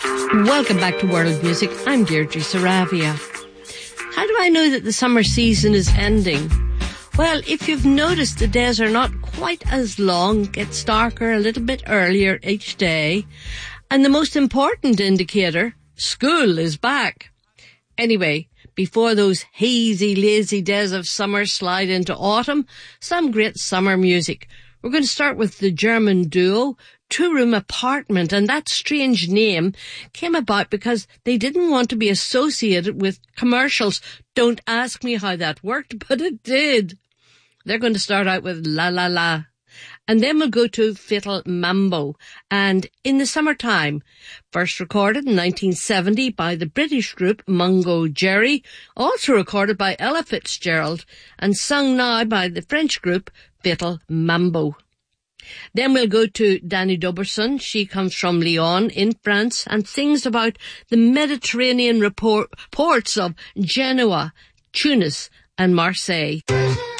Welcome back to World Music. I'm Deirdre Saravia. How do I know that the summer season is ending? Well, if you've noticed, the days are not quite as long, it gets darker a little bit earlier each day. And the most important indicator, school is back. Anyway, before those hazy, lazy days of summer slide into autumn, some great summer music. We're going to start with the German duo, Two Room Apartment, and that strange name came about because they didn't want to be associated with commercials. Don't ask me how that worked, but it did. They're going to start out with La La La, and then we'll go to Fatal Mambo, and In the Summertime, first recorded in 1970 by the British group Mungo Jerry, also recorded by Ella Fitzgerald, and sung now by the French group Fatal Mambo. Then we'll go to Dani Duberson. She comes from Lyon in France and sings about the Mediterranean ports of Genoa, Tunis and Marseille.